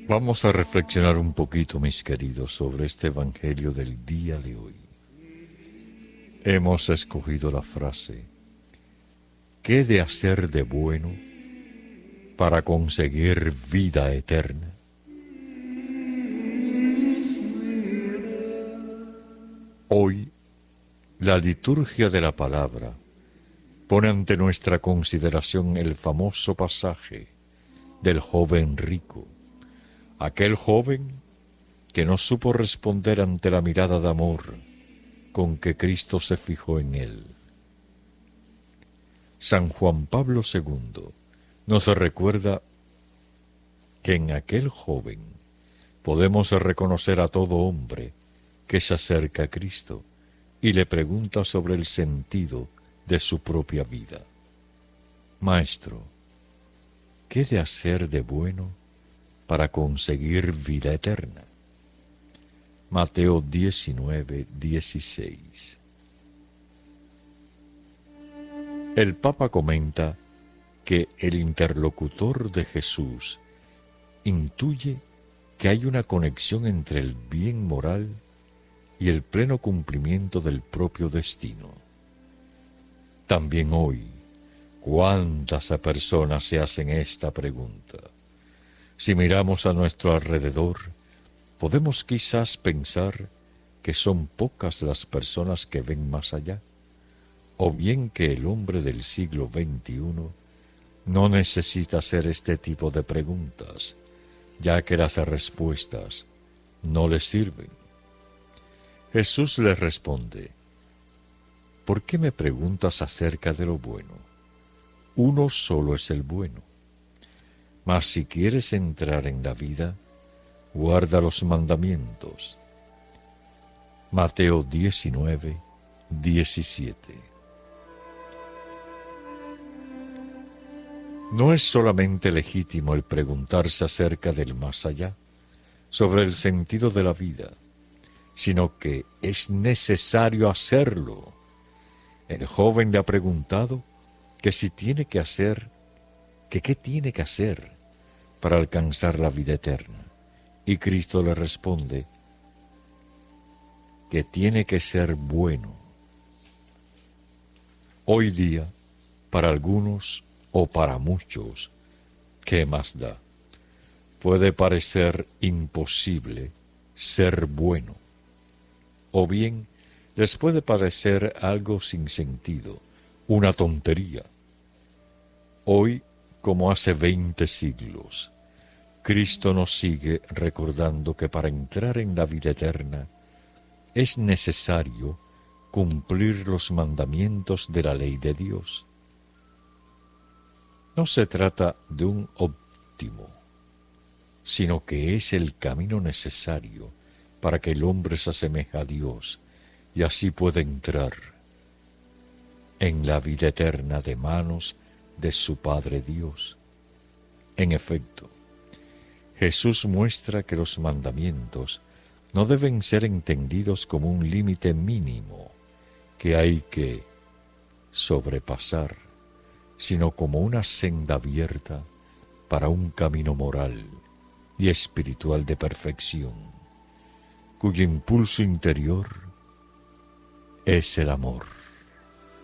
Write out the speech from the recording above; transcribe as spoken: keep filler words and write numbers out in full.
Vamos a reflexionar un poquito, mis queridos, sobre este evangelio del día de hoy. Hemos escogido la frase: ¿qué de hacer de bueno para conseguir vida eterna? Hoy, la liturgia de la palabra pone ante nuestra consideración el famoso pasaje del joven rico, aquel joven que no supo responder ante la mirada de amor con que Cristo se fijó en él. San Juan Pablo segundo nos recuerda que en aquel joven podemos reconocer a todo hombre que se acerca a Cristo y le pregunta sobre el sentido de su propia vida. Maestro, ¿qué de hacer de bueno para conseguir vida eterna? Mateo diecinueve, dieciséis. El Papa comenta que el interlocutor de Jesús intuye que hay una conexión entre el bien moral y el pleno cumplimiento del propio destino. También hoy, ¿cuántas personas se hacen esta pregunta? Si miramos a nuestro alrededor, podemos quizás pensar que son pocas las personas que ven más allá, o bien que el hombre del siglo veintiuno no necesita hacer este tipo de preguntas, ya que las respuestas no le sirven. Jesús le responde: ¿por qué me preguntas acerca de lo bueno? Uno solo es el bueno. Mas si quieres entrar en la vida, guarda los mandamientos. Mateo diecinueve, diecisiete. No es solamente legítimo el preguntarse acerca del más allá, sobre el sentido de la vida, sino que es necesario hacerlo. El joven le ha preguntado que si tiene que hacer, que qué tiene que hacer para alcanzar la vida eterna. Y Cristo le responde que tiene que ser bueno. Hoy día, para algunos o para muchos, ¿qué más da? Puede parecer imposible ser bueno, o bien les puede parecer algo sin sentido, una tontería. Hoy, como hace veinte siglos, Cristo nos sigue recordando que para entrar en la vida eterna es necesario cumplir los mandamientos de la ley de Dios. No se trata de un óptimo, sino que es el camino necesario para que el hombre se asemeje a Dios y así pueda entrar en la vida eterna de manos de su Padre Dios. En efecto, Jesús muestra que los mandamientos no deben ser entendidos como un límite mínimo que hay que sobrepasar, sino como una senda abierta para un camino moral y espiritual de perfección, cuyo impulso interior es el amor.